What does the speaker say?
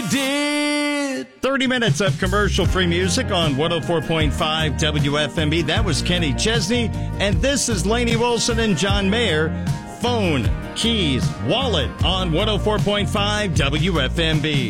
did. 30 minutes of commercial-free music on 104.5 WFMB. That was Kenny Chesney. And this is Lainey Wilson and John Mayer. Phone, Keys, Wallet on 104.5 WFMB.